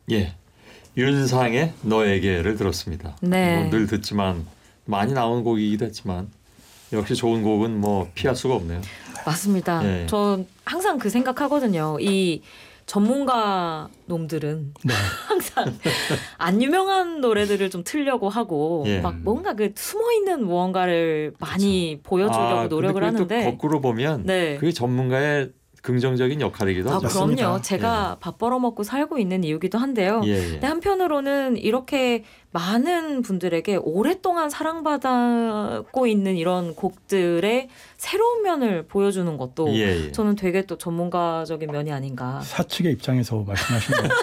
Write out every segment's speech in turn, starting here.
예, 윤상의 너에게를 들었습니다. 네. 뭐 늘 듣지만 많이 나오는 곡이기도 했지만 역시 좋은 곡은 뭐 피할 수가 없네요. 맞습니다. 예. 전 항상 그 생각하거든요. 이 전문가 놈들은 네. 항상 안 유명한 노래들을 좀 틀려고 하고 예. 막 뭔가 그 숨어 있는 무언가를 많이 보여주려고 노력을 근데 그게 또 하는데 거꾸로 보면 네. 그게 전문가의 긍정적인 역할이기도 하죠. 그럼요. 맞습니다. 제가 밥 벌어먹고 살고 있는 이유기도 한데요. 예, 예. 근데 한편으로는 이렇게 많은 분들에게 오랫동안 사랑받고 있는 이런 곡들의 새로운 면을 보여주는 것도 예, 예. 저는 되게 또 전문가적인 면이 아닌가. 사측의 입장에서 말씀하신 거예요.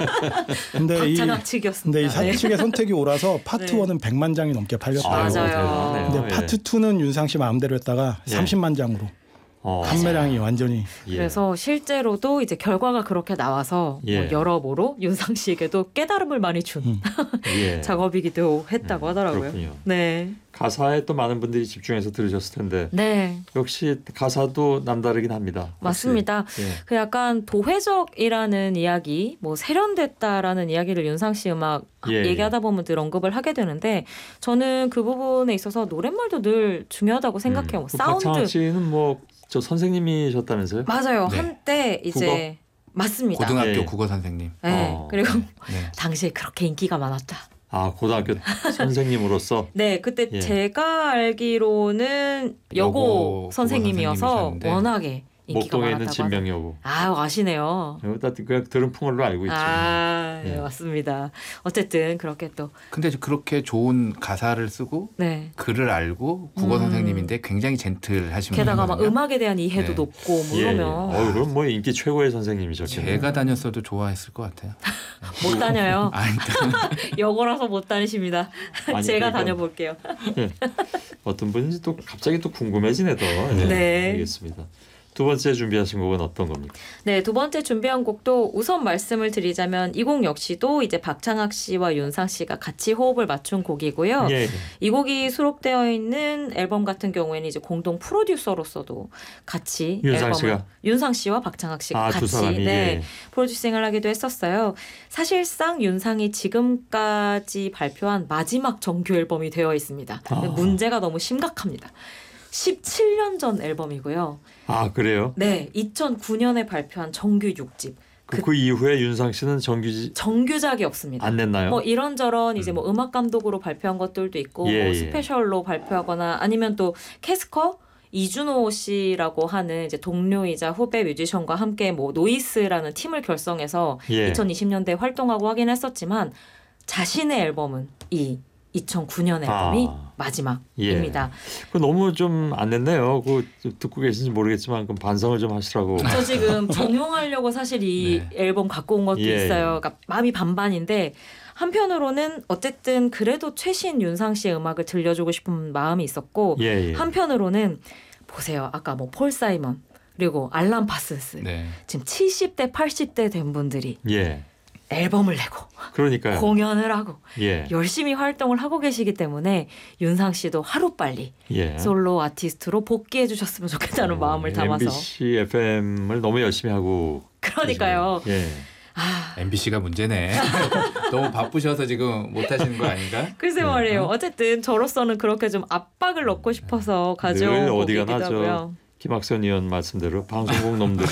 근데 박찬학 측이었습니다. 근데 이 사측의 선택이 옳아서 파트 네. 1은 100만 장이 넘게 팔렸다. 맞아요. 대단하네요. 근데 예. 파트 2는 윤상 씨 마음대로 했다가 예. 30만 장으로 판매량이 완전히 예. 그래서 실제로도 이제 결과가 그렇게 나와서 예. 뭐 여러모로 윤상 씨에게도 깨달음을 많이 준 예. 작업이기도 했다고 하더라고요. 그렇군요. 네. 가사에 또 많은 분들이 집중해서 들으셨을 텐데 네. 역시 가사도 남다르긴 합니다. 맞습니다. 확실히. 예. 그 약간 도회적이라는 이야기, 뭐 세련됐다라는 이야기를 윤상 씨 음악 예, 얘기하다 보면 늘 언급을 하게 되는데 저는 그 부분에 있어서 노랫말도 늘 중요하다고 생각해요. 뭐 그 사운드. 박찬학 씨는 뭐 저 선생님이셨다면서요? 맞아요. 네. 한때 이제 맞습니다. 고등학교 예. 국어 선생님. 네. 그리고 네. 당시에 그렇게 인기가 많았다. 아 고등학교 선생님으로서 네, 그때 예. 제가 알기로는 여고 여고 선생님이어서 선생님이셨는데 워낙에 인기가 목동에 있는 많았다고 하더라고요. 진명여고. 아시네요. 다 그냥 들은 풍월로 알고 있죠. 네, 예. 맞습니다. 어쨌든 그렇게 또 근데 그렇게 좋은 가사를 쓰고 네. 글을 알고 국어 선생님인데 굉장히 젠틀하신 게다가 막 분이거든요. 음악에 대한 이해도 네. 높고 뭐 예. 이러면 그럼 뭐 인기 최고의 선생님이죠. 제가 다녔어도 좋아했을 것 같아요. 못 다녀요. 아니, 여고라서 못 다니십니다. 아니, 제가 그러니까 다녀볼게요. 어떤 분인지 또 갑자기 또 궁금해지네 더. 네. 알겠습니다. 두 번째 준비하신 곡은 어떤 겁니까? 네, 두 번째 준비한 곡도 우선 말씀을 드리자면 이 곡 역시도 이제 박창학 씨와 윤상 씨가 같이 호흡을 맞춘 곡이고요. 예. 이 곡이 수록되어 있는 앨범 같은 경우에는 이제 공동 프로듀서로서도 같이 윤상 앨범을 씨가? 윤상 씨와 박창학 씨가 두 같이 사람이 네, 예. 프로듀싱을 하기도 했었어요. 사실상 윤상이 지금까지 발표한 마지막 정규 앨범이 되어 있습니다. 근데 문제가 너무 심각합니다. 17년 전 앨범이고요. 아 그래요? 네, 2009년에 발표한 정규 6집. 그 이후에 윤상 씨는 정규작이 없습니다. 안 냈나요? 뭐 이런저런 이제 뭐 음악 감독으로 발표한 것들도 있고 예, 뭐 예. 스페셜로 발표하거나 아니면 또 캐스커 이준호 씨라고 하는 이제 동료이자 후배 뮤지션과 함께 뭐 노이스라는 팀을 결성해서 예. 2020년대에 활동하고 하긴 했었지만 자신의 앨범은 이 2009년 앨범이 마지막입니다. 그 너무 좀 안 냈네요. 그 듣고 계신지 모르겠지만 그럼 반성을 좀 하시라고. 저 지금 종용하려고 사실 이 앨범 갖고 온 것도 예. 있어요. 그러니까 마음이 반반인데 한편으로는 어쨌든 그래도 최신 윤상 씨의 음악을 들려주고 싶은 마음이 있었고 예. 한편으로는 보세요. 아까 뭐 폴 사이먼 그리고 알란 파슨스 네. 지금 70대 80대 된 분들이 예. 앨범을 내고 그러니까요. 공연을 하고 예. 열심히 활동을 하고 계시기 때문에 윤상 씨도 하루빨리 예. 솔로 아티스트로 복귀해 주셨으면 좋겠다는 마음을 담아서 MBC FM을 너무 열심히 하고 그러니까요. 예. MBC가 문제네. 너무 바쁘셔서 지금 못 하시는 거 아닌가? 글쎄 말이에요. 어쨌든 저로서는 그렇게 좀 압박을 넣고 싶어서 가져온 늘 어디가 곡이기도 하고요. 나죠. 김학선 의원 말씀대로 방송국 놈들이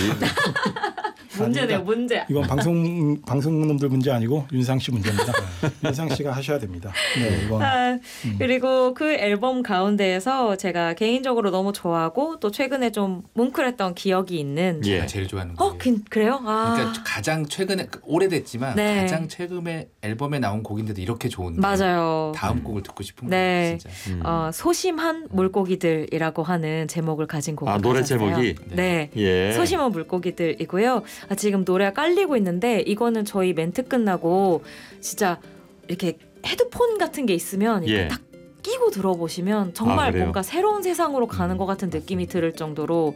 문제네요. 문제. 이건 방송놈들 문제 아니고 윤상 씨 문제입니다. 윤상 씨가 하셔야 됩니다. 네, 이건. 그리고 그 앨범 가운데에서 제가 개인적으로 너무 좋아하고 또 최근에 좀 뭉클했던 기억이 있는 예. 제가 제일 좋아하는 거예요. 그래요? 그러니까 가장 최근에 오래됐지만 네. 가장 최근에 앨범에 나온 곡인데도 이렇게 좋은데 맞아요. 다음 곡을 듣고 싶은 네. 거예요. 진짜. 소심한 물고기들이라고 하는 제목을 가진 곡을 노래 가졌어요. 제목이 네. 예. 소심한 물고기들이고요. 지금 노래가 깔리고 있는데 이거는 저희 멘트 끝나고 진짜 이렇게 헤드폰 같은 게 있으면 이렇게 예. 딱 끼고 들어보시면 정말 그래요? 뭔가 새로운 세상으로 가는 것 같은 느낌이 들을 정도로